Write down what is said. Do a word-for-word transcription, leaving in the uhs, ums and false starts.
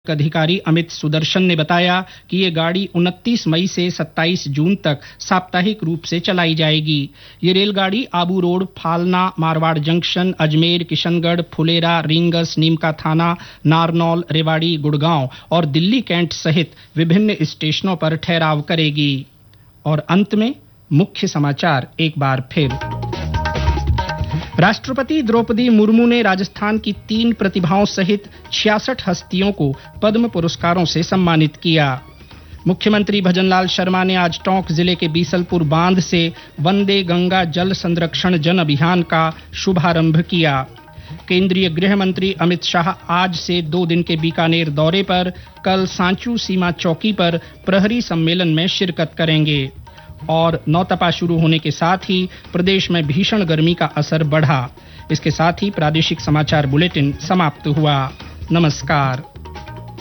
अधिकारी अमित सुदर्शन ने बताया कि ये गाड़ी उनतीस मई से सत्ताईस जून तक साप्ताहिक रूप से चलाई जाएगी। ये रेलगाड़ी आबू रोड, फालना, मारवाड़ जंक्शन, अजमेर, किशनगढ़, फुलेरा, रींगस, नीमका थाना, नारनौल, रेवाड़ी, गुड़गांव और दिल्ली कैंट सहित विभिन्न स्टेशनों पर ठहराव करेगी। और अंत में मुख्य समाचार एक बार फिर। राष्ट्रपति द्रौपदी मुर्मू ने राजस्थान की तीन प्रतिभाओं सहित छियासठ हस्तियों को पद्म पुरस्कारों से सम्मानित किया। मुख्यमंत्री भजनलाल शर्मा ने आज टोंक जिले के बीसलपुर बांध से वंदे गंगा जल संरक्षण जन अभियान का शुभारंभ किया। केंद्रीय गृह मंत्री अमित शाह आज से दो दिन के बीकानेर दौरे पर कल सांचू सीमा चौकी पर प्रहरी सम्मेलन में शिरकत करेंगे। और नौतपा शुरू होने के साथ ही प्रदेश में भीषण गर्मी का असर बढ़ा। इसके साथ ही प्रादेशिक समाचार बुलेटिन समाप्त हुआ। नमस्कार।